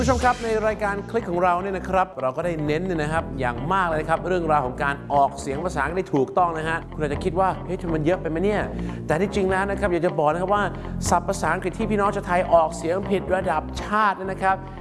ผู้ชมครับในรายการคลิกของเราเนี่ยนะครับเราก็ได้เน้นเนี่ยนะครับอย่างมากเลยครับเรื่องราวของการออกเสียงภาษาอังกฤษได้ถูกต้องนะฮะคุณอาจจะคิดว่าเฮ้ยมันเยอะไปไหมเนี่ยแต่ที่จริงแล้วนะครับอยากจะบอกนะครับว่าศัพท์ภาษาอังกฤษที่พี่น้องชาวไทยออกเสียงผิดระดับชาตินะครับ